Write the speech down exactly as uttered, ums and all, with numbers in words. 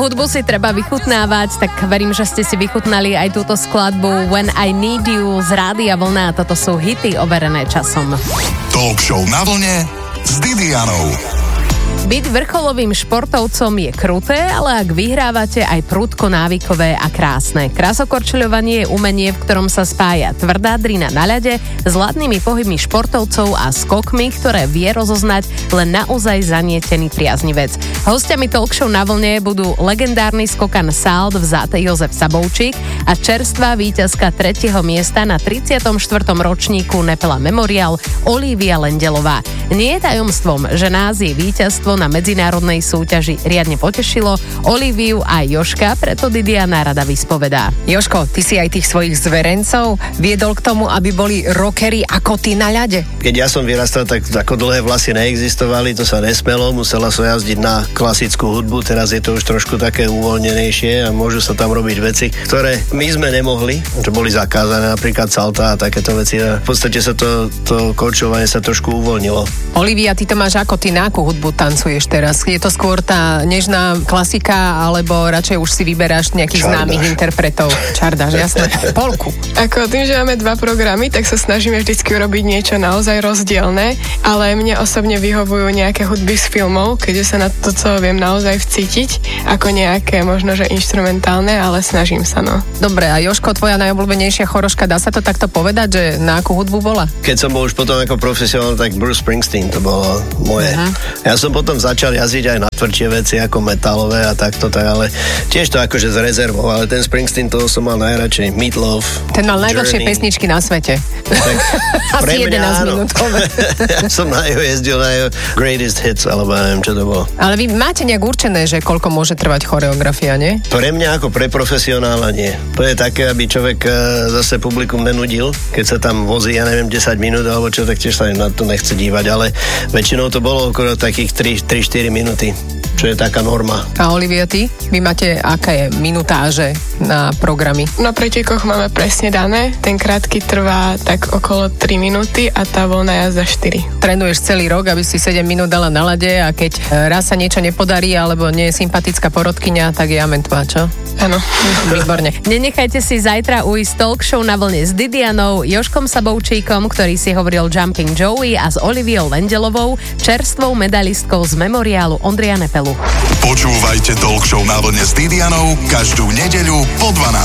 Hudbu si treba vychutnávať, tak verím, že ste si vychutnali aj túto skladbu When I Need You z Rádia Vlna. Toto sú hity overené časom. Talk show na vlne s Didianou. Byť vrcholovým športovcom je kruté, ale ak vyhrávate, aj prudko návykové a krásne. Krasokorčuľovanie je umenie, v ktorom sa spája tvrdá drina na ľade s ladnými pohybmi športovcov a skokmi, ktoré vie rozoznať len naozaj zanietený priaznivec. Hostiami talk show na vlne budú legendárny skokan sáld vzátej Jozef Sabovčík a čerstvá víťazka tretieho miesta na tridsiatom štvrtom ročníku Nepela Memorial Olivia Lendelová. Nie je tajomstvom, že nás je víťazstvo na medzinárodnej súťaži riadne potešilo. Oliviu a Jožka preto Didiana rada vyspovedá. Jožko, ty si aj tých svojich zverencov viedol k tomu, aby boli rockery ako ty na ľade? Keď ja som vyrastal, tak ako dlhé vlasy neexistovali, to sa nesmelo, musela som jazdiť na klasickú hudbu, teraz je to už trošku také uvoľnenejšie a môžu sa tam robiť veci, ktoré my sme nemohli, že boli zakázané, napríklad salta a takéto veci. A v podstate sa to, to korčovanie sa trošku uvoľnilo. Olivia, ty to máš ako, ty na akú hudbu tancuješ teraz? Je to skôr tá nežná klasika, alebo radšej už si vyberáš nejakých Čardáš. Známych interpretov? Čardáš, jasné. Polku. Ako tým, že máme dva programy, tak sa snažíme vždycky urobiť niečo naozaj rozdielne, ale mne osobne vyhovujú nejaké hudby z filmov, keďže sa na to, co viem naozaj vcítiť, ako nejaké možno, že inštrumentálne, ale snažím sa, no. Dobre, a Jožko, tvoja najobľúbenejšia choroška, dá sa to takto povedať, že na akú hudbu bola? Keď som bol už potom ako profesionál, tak Bruce Springsteen to bolo moje. Uh-huh. Ja som potom začal jazdiť aj na tvrdšie veci ako metalové a takto, tak, ale tiež to akože z rezervou, ale ten Springsteen, toho som mal najradšej. Meatloaf. Ten mal najdlhšie pesničky na svete. Tak, Asi jedenásť minútové. Ja som na jeho jezdil na jeho Greatest Hits, alebo ja neviem, čo to bolo. Ale vy máte nejak určené, že koľko môže trvať choreografia, nie? Pre mňa ako pre profesionála nie. To je také, aby človek zase publikum nenudil, keď sa tam vozí, ja neviem, desať minút alebo čo, tak tiež sa na to nechce dívať, ale väčšinou to bolo okolo takých tri štyri minúty, čo je taká norma. A Olivia, ty? Vy máte aké minutáže na programy? Na pretekoch máme presne dané. Ten krátky trvá tak okolo tri minúty a tá voľná jazda štyri. Trénuješ celý rok, aby si sedem minút dala na lade a keď raz sa niečo nepodarí alebo nie je sympatická porodkyňa, tak je amen tvá, čo? Áno. Výborne. Nenechajte si zajtra ujsť talk show na vlne s Didianou, Jožkom Sabovčíkom, ktorý si hovoril Jumping Joey, a s Oliviou Lendelovou, čerstvou medalistkou z memoriálu Ondreja Nepelu. Počúvajte talk show na vlne s Didianou každú nedeľu po dvanástej.